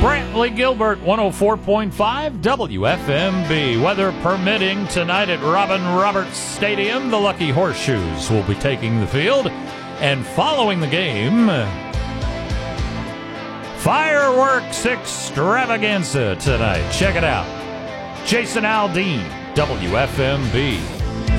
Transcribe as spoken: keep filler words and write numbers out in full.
Brantley Gilbert, one oh four point five W F M B. Weather permitting tonight at Robin Roberts Stadium, the Lucky Horseshoes will be taking the field. And following the game, fireworks extravaganza tonight. Check it out. Jason Aldean, W F M B.